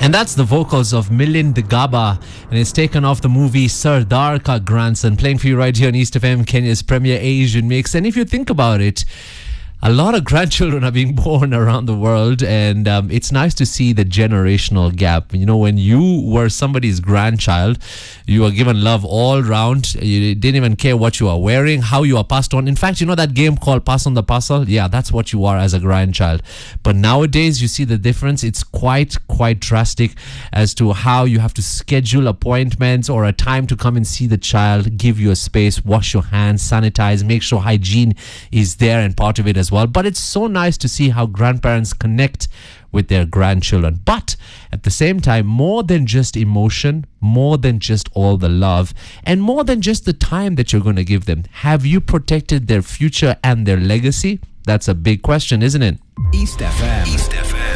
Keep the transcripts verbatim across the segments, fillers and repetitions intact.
And that's the vocals of Milind Gaba, and it's taken off the movie Sardar Ka Grandson, playing for you right here on East F M, Kenya's premier Asian mix. And if you think about it, a lot of grandchildren are being born around the world, and um, it's nice to see the generational gap. You know, when you were somebody's grandchild, you were given love all round. You didn't even care what you are wearing, how you are passed on. In fact, you know that game called Pass on the Parcel? Yeah, that's what you are as a grandchild. But nowadays, you see the difference. It's quite, quite drastic as to how you have to schedule appointments or a time to come and see the child, give you a space, wash your hands, sanitize, make sure hygiene is there and part of it as well. But it's so nice to see how grandparents connect with their grandchildren. But at the same time, more than just emotion, more than just all the love, and more than just the time that you're going to give them, have you protected their future and their legacy? That's a big question, isn't it? East F M. East F M.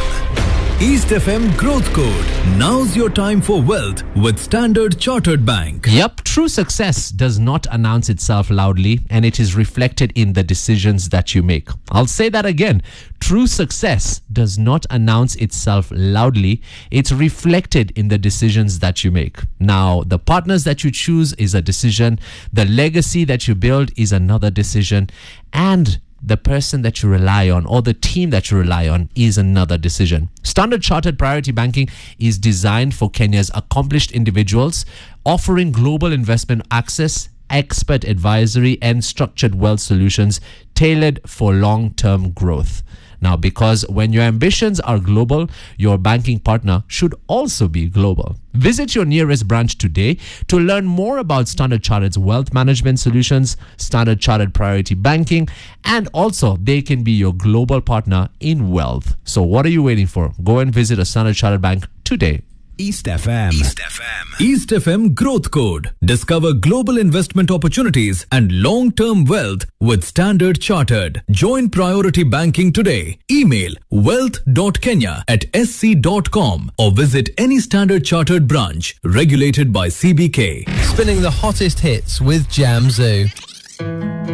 East F M Growth Code. Now's your time for wealth with Standard Chartered Bank. Yep, true success does not announce itself loudly, and it is reflected in the decisions that you make. I'll say that again. True success does not announce itself loudly. It's reflected in the decisions that you make. Now, the partners that you choose is a decision. The legacy that you build is another decision. And the person that you rely on or the team that you rely on is another decision. Standard Chartered Priority Banking is designed for Kenya's accomplished individuals, offering global investment access, expert advisory, and structured wealth solutions tailored for long-term growth. Now, because when your ambitions are global, your banking partner should also be global. Visit your nearest branch today to learn more about Standard Chartered's wealth management solutions, Standard Chartered Priority Banking, and also they can be your global partner in wealth. So what are you waiting for? Go and visit a Standard Chartered bank today. East F M. East F M. East F M Growth Code. Discover global investment opportunities and long-term wealth with Standard Chartered. Join Priority Banking today. Email wealth dot kenya at s c dot com or visit any Standard Chartered branch. Regulated by C B K. Spinning the hottest hits with Jam Zoo.